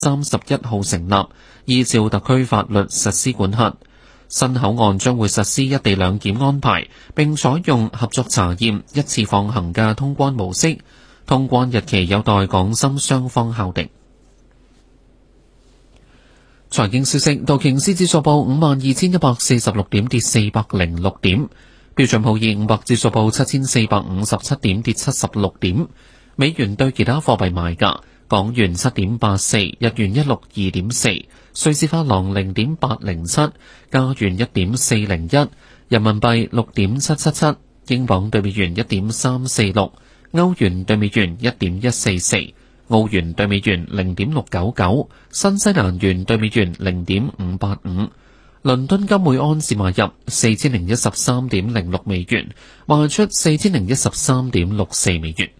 31號成立，依照特區法律實施管轄。新口岸將會實施一地兩檢安排，並採用合作查驗、一次放行嘅通關模式。通關日期有待港深雙方敲定。財經消息，道瓊斯指數報52,146點，跌406點；標準普爾500指數報7,457點，跌76點。美元對其他貨幣賣價：港元7.84，日元162.4，瑞士法郎0.807，加元1.401，人民幣6.777，英鎊對美元1.346，歐元對美元1.144，澳元對美元0.699，新西蘭元對美元0.585。倫敦金每安士買入4013.06美元，賣出4013.64美元。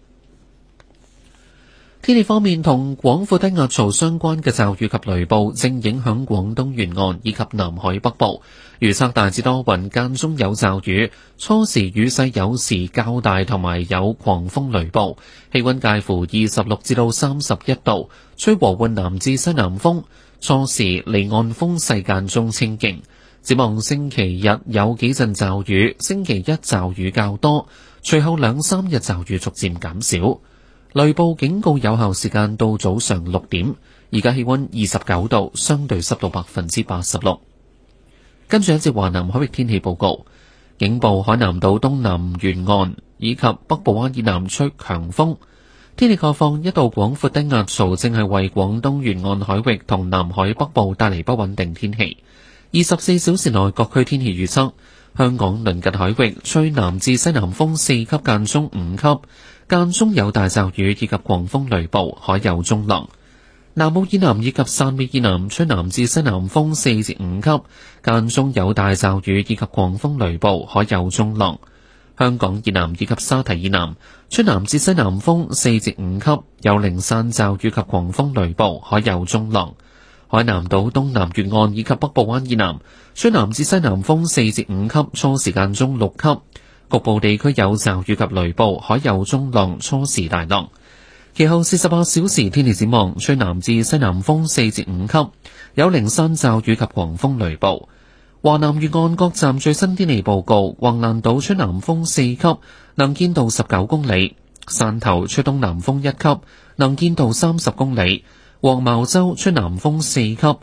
天氣方面，同廣闊低壓槽相關嘅驟雨及雷暴正影響廣東沿岸以及南海北部，預測大致多雲，間中有驟雨，初時雨勢有時較大，同埋有狂風雷暴，氣溫介乎26至到31度，吹和緩南至西南風，初時離岸風勢間中清勁。展望星期日有幾陣驟雨，星期一驟雨較多，隨後2-3日驟雨逐漸減少。雷暴警告有效時間到早上6點，而家氣溫29度，相對濕度86%。跟住一節華南海域天氣報告，警報海南島東南沿岸以及北部灣以南吹強風。天氣概況，一道廣闊低壓槽正係為廣東沿岸海域同南海北部帶嚟不穩定天氣。24小時內各區天氣預測：香港鄰近海域吹南至西南風4級間中5級，間中有大驟雨以及狂風雷暴，海有中浪。南澳以南以及汕尾以南吹南至西南風4至5級，間中有大驟雨以及狂風雷暴，海有中浪。香港以南以及沙堤以南吹南至西南風4至5級，有零散驟雨及狂風雷暴，海有中浪。海南島東南沿岸以及北部灣以南吹南至西南風4至5級，初時間中6級，局部地區有驟雨及雷暴，海有中浪，初時大浪。其後48小時天氣展望，吹南至西南風4至5級，有零散驟雨及狂風雷暴。華南沿岸各站最新天氣報告：橫瀾島吹南風4級，能見度19公里；汕頭吹東南風1級，能見度30公里；黃茅洲吹南風4級。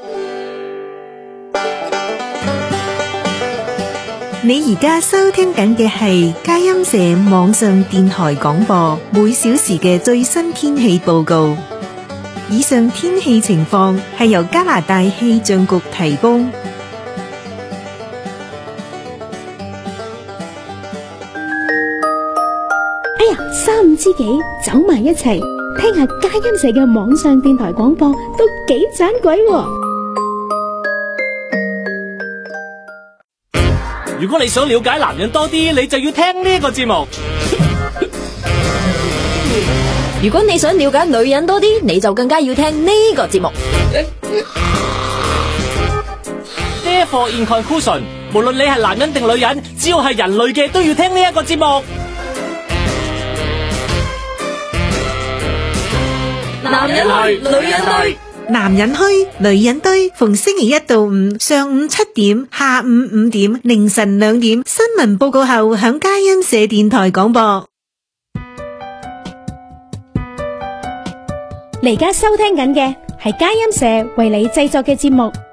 你而家收聽緊嘅係佳音社網上電台廣播，每小時嘅最新天氣報告。以上天氣情況係由加拿大氣象局提供。 哎呀，3、5知己走埋一齊，聽下佳音社嘅網上電台廣播都幾盞鬼喎。 如果你想了解男人多啲，你就要聽呢個節目。 如果你想了解女人多啲，你就更加要聽呢個節目。 Therefore in conclusion， 無論你係男人定女人，只要係人類嘅都要聽呢一個節目。 男人去，女人堆。 男人墟，女人堆，逢星期一到五上午7點、下午5點、凌晨2點，新聞報告後響佳音社電台廣播。 你而家收聽緊嘅係佳音社為你製作嘅節目。